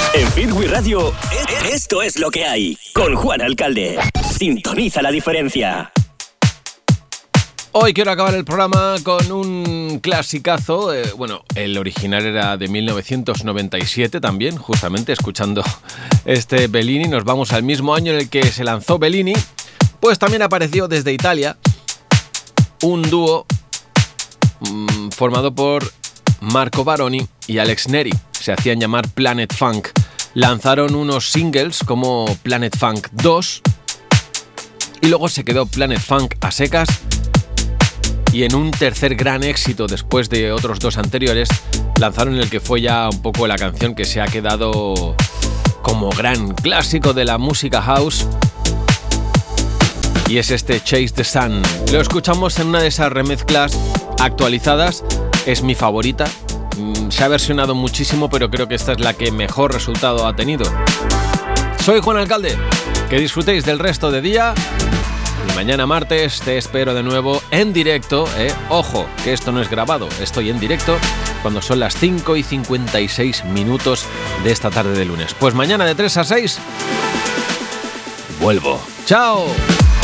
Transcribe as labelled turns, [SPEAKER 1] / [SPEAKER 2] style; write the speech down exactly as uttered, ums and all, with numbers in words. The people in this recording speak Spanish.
[SPEAKER 1] En Fitwi Radio, esto es lo que hay. Con Juan Alcalde. Sintoniza la diferencia.
[SPEAKER 2] Hoy quiero acabar el programa con un clasicazo. Eh, bueno, el original era de mil novecientos noventa y siete también, justamente escuchando este Bellini. Nos vamos al mismo año en el que se lanzó Bellini. Pues también apareció desde Italia un dúo mmm, formado por Marco Baroni y Alex Neri. Se hacían llamar Planet Funk. Lanzaron unos singles como Planet Funk dos y luego se quedó Planet Funk a secas. Y en un tercer gran éxito después de otros dos anteriores, lanzaron el que fue ya un poco la canción que se ha quedado como gran clásico de la música house. Y es este Chase the Sun. Lo escuchamos en una de esas remezclas actualizadas. Es mi favorita. Se ha versionado muchísimo, pero creo que esta es la que mejor resultado ha tenido. Soy Juan Alcalde. Que disfrutéis del resto de día. Y mañana martes te espero de nuevo en directo, ¿eh? Ojo, que esto no es grabado, estoy en directo cuando son las cinco y cincuenta y seis minutos de esta tarde de lunes. Pues mañana de tres a seis vuelvo. ¡Chao!